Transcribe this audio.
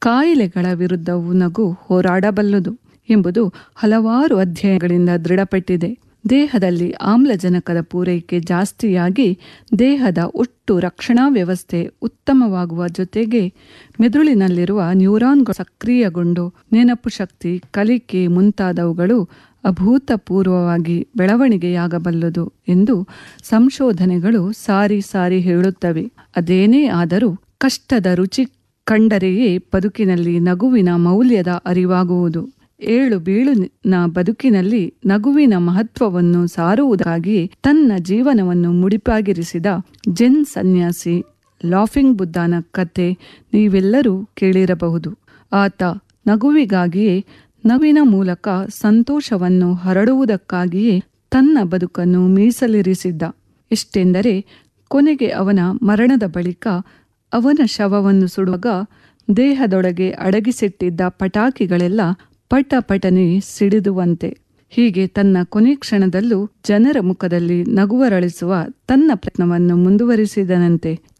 ಕಾಯಿಲೆಗಳ ವಿರುದ್ಧವೂ ನಗು ಹೋರಾಡಬಲ್ಲದು ಎಂಬುದು ಹಲವಾರು ಅಧ್ಯಯನಗಳಿಂದ ದೃಢಪಟ್ಟಿದೆ. ದೇಹದಲ್ಲಿ ಆಮ್ಲಜನಕದ ಪೂರೈಕೆ ಜಾಸ್ತಿಯಾಗಿ ದೇಹದ ಒಟ್ಟು ರಕ್ಷಣಾ ವ್ಯವಸ್ಥೆ ಉತ್ತಮವಾಗುವ ಜೊತೆಗೆ ಮೆದುಳಿನಲ್ಲಿರುವ ನ್ಯೂರಾನ್ಗಳು ಸಕ್ರಿಯಗೊಂಡು ನೆನಪು ಶಕ್ತಿ, ಕಲಿಕೆ ಮುಂತಾದವುಗಳು ಅಭೂತಪೂರ್ವವಾಗಿ ಬೆಳವಣಿಗೆಯಾಗಬಲ್ಲದು ಎಂದು ಸಂಶೋಧನೆಗಳು ಸಾರಿ ಸಾರಿ ಹೇಳುತ್ತವೆ. ಅದೇನೇ ಆದರೂ ಕಷ್ಟದ ರುಚಿ ಕಂಡರೆಯೇ ಬದುಕಿನಲ್ಲಿ ನಗುವಿನ ಮೌಲ್ಯದ ಅರಿವಾಗುವುದು. ಏಳು ಬೀಳುನ ಬದುಕಿನಲ್ಲಿ ನಗುವಿನ ಮಹತ್ವವನ್ನು ಸಾರುವುದಾಗಿ ತನ್ನ ಜೀವನವನ್ನು ಮುಡಿಪಾಗಿರಿಸಿದ ಜೆನ್ ಸನ್ಯಾಸಿ ಲಾಫಿಂಗ್ ಬುದ್ಧನ ಕತೆ ನೀವೆಲ್ಲರೂ ಕೇಳಿರಬಹುದು. ಆತ ನಗುವಿಗಾಗಿಯೇ, ನಗುವಿನ ಮೂಲಕ ಸಂತೋಷವನ್ನು ಹರಡುವುದಕ್ಕಾಗಿಯೇ ತನ್ನ ಬದುಕನ್ನು ಮೀಸಲಿರಿಸಿದ್ದ. ಎಷ್ಟೆಂದರೆ ಕೊನೆಗೆ ಅವನ ಮರಣದ ಬಳಿಕ ಅವನ ಶವವನ್ನು ಸುಡುವಾಗ ದೇಹದೊಳಗೆ ಅಡಗಿಸಿಟ್ಟಿದ್ದ ಪಟಾಕಿಗಳೆಲ್ಲ ಪಟಪಟನೆ ಸಿಡಿದುವಂತೆ. ಹೀಗೆ ತನ್ನ ಕೊನೆ ಕ್ಷಣದಲ್ಲೂ ಜನರ ಮುಖದಲ್ಲಿ ನಗುವರಳಿಸುವ ತನ್ನ ಪ್ರಯತ್ನವನ್ನು ಮುಂದುವರಿಸಿದನಂತೆ.